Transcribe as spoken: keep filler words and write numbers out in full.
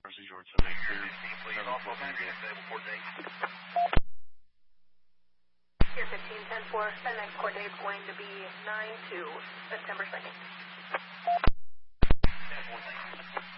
Procedure to make sure. Please, also ninety-eight, stable court date. Here fifteen ten four, the next court date is going to be nine two, September second.